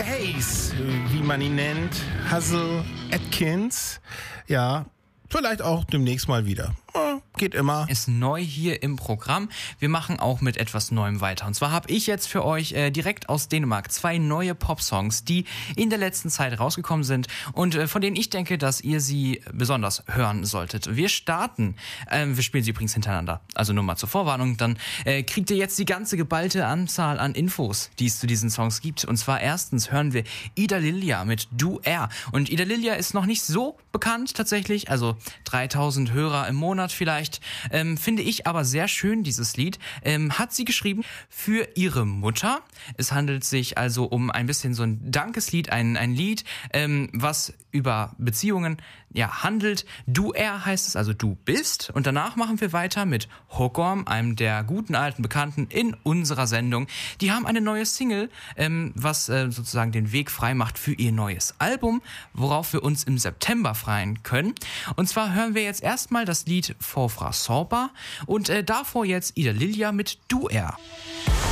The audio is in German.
Der Hayes, wie man ihn nennt, Hazel Atkins, ja, vielleicht auch demnächst mal wieder. Geht immer. Ist neu hier im Programm. Wir machen auch mit etwas Neuem weiter. Und zwar habe ich jetzt für euch direkt aus Dänemark 2 neue Popsongs, die in der letzten Zeit rausgekommen sind und von denen ich denke, dass ihr sie besonders hören solltet. Wir starten, wir spielen sie übrigens hintereinander, also nur mal zur Vorwarnung, dann kriegt ihr jetzt die ganze geballte Anzahl an Infos, die es zu diesen Songs gibt. Und zwar erstens hören wir Ida Lilja mit Du Er. Und Ida Lilja ist noch nicht so bekannt tatsächlich, also 3000 Hörer im Monat vielleicht. Finde ich aber sehr schön, dieses Lied. Hat sie geschrieben für ihre Mutter. Es handelt sich also um ein bisschen so ein Dankeslied, ein Lied, was über Beziehungen handelt. Du Er heißt es, also du bist. Und danach machen wir weiter mit Håkorm, einem der guten alten Bekannten in unserer Sendung. Die haben eine neue Single, was sozusagen den Weg frei macht für ihr neues Album, worauf wir uns im September freuen können. Und zwar hören wir jetzt erstmal das Lied For Fra Sorba und davor jetzt Ida Lilja mit Du Er.